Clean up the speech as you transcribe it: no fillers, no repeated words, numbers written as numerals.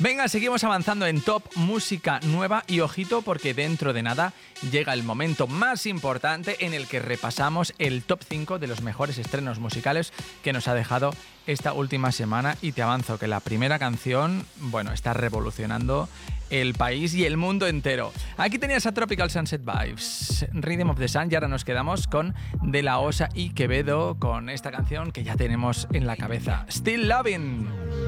Venga, seguimos avanzando en Top Música Nueva y ojito porque dentro de nada llega el momento más importante en el que repasamos el Top 5 de los mejores estrenos musicales que nos ha dejado esta última semana y te avanzo que la primera canción, bueno, está revolucionando el país y el mundo entero. Aquí tenías a Tropical Sunset Vibes, Rhythm of the Sun y ahora nos quedamos con De La Osa y Quevedo con esta canción que ya tenemos en la cabeza, Still Loving.